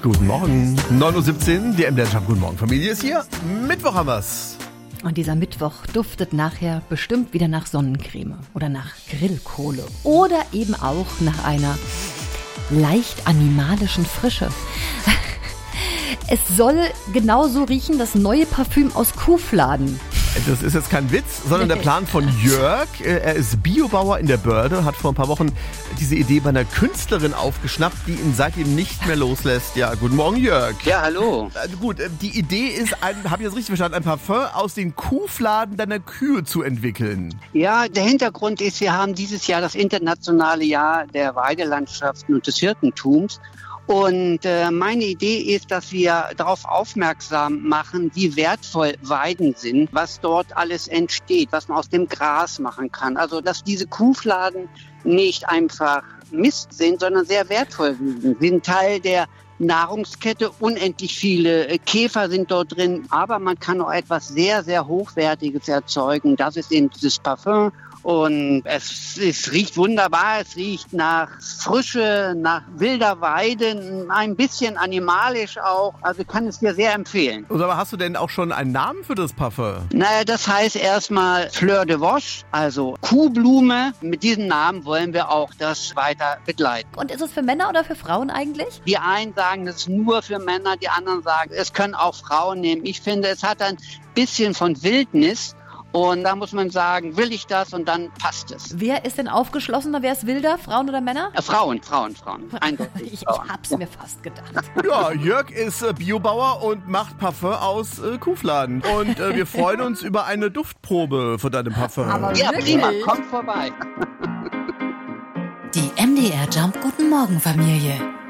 Guten Morgen. 9.17 Uhr, die MDR Jump. Guten Morgen, Familie ist hier. Mittwoch haben wir's. Und dieser Mittwoch duftet nachher bestimmt wieder nach Sonnencreme oder nach Grillkohle oder eben auch nach einer leicht animalischen Frische. Es soll genauso riechen, das neue Parfüm aus Kuhfladen. Das ist jetzt kein Witz, sondern der Plan von Jörg. Er ist Biobauer in der Börde, hat vor ein paar Wochen diese Idee bei einer Künstlerin aufgeschnappt, die ihn seitdem nicht mehr loslässt. Ja, guten Morgen, Jörg. Ja, hallo. Gut, die Idee ist, habe ich das richtig verstanden, ein Parfum aus den Kuhfladen deiner Kühe zu entwickeln. Ja, der Hintergrund ist, wir haben dieses Jahr das internationale Jahr der Weidelandschaften und des Hirtentums. Und meine Idee ist, dass wir darauf aufmerksam machen, wie wertvoll Weiden sind, was dort alles entsteht, was man aus dem Gras machen kann. Also, dass diese Kuhfladen nicht einfach Mist sind, sondern sehr wertvoll sind. Sie sind Teil der Nahrungskette, unendlich viele Käfer sind dort drin, aber man kann auch etwas sehr, sehr Hochwertiges erzeugen. Das ist eben dieses Parfum. Und es riecht wunderbar, es riecht nach Frische, nach wilder Weide, ein bisschen animalisch auch. Also kann es dir sehr empfehlen. Aber hast du denn auch schon einen Namen für das Parfum? Naja, das heißt erstmal Fleur de Voche, also Kuhblume. Mit diesem Namen wollen wir auch das weiter begleiten. Und ist es für Männer oder für Frauen eigentlich? Die einen sagen, das ist nur für Männer, die anderen sagen, es können auch Frauen nehmen. Ich finde, es hat ein bisschen von Wildnis. Und da muss man sagen, will ich das und dann passt es. Wer ist denn aufgeschlossener? Wer ist wilder? Frauen oder Männer? Frauen. Eindeutig. Ich hab's mir fast gedacht. Ja, Jörg ist Biobauer und macht Parfum aus Kuhfladen. Und wir freuen uns über eine Duftprobe von deinem Parfum. Aber Ja, wirklich? prima, kommt vorbei. Die MDR Jump Guten Morgen Familie.